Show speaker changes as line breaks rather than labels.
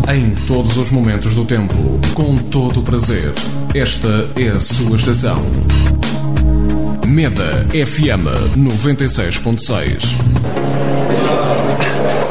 Em todos os momentos do tempo, com todo o prazer. Esta é a sua estação. Meda FM 96.6.